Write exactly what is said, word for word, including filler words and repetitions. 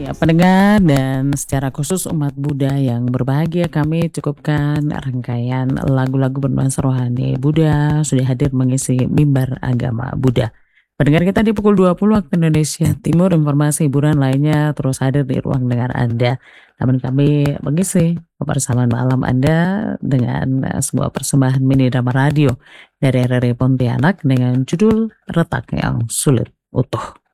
Ya, pendengar dan secara khusus umat Buddha yang berbahagia, kami cukupkan rangkaian lagu-lagu bernuansa rohani Buddha sudah hadir mengisi mimbar agama Buddha. Pendengar kita di pukul dua puluh waktu Indonesia Timur, informasi hiburan lainnya terus hadir di ruang dengar Anda. Namun kami mengisi kebersamaan malam Anda dengan eh, sebuah persembahan mini drama radio dari R R I Pontianak dengan judul Retak yang Sulit Utuh.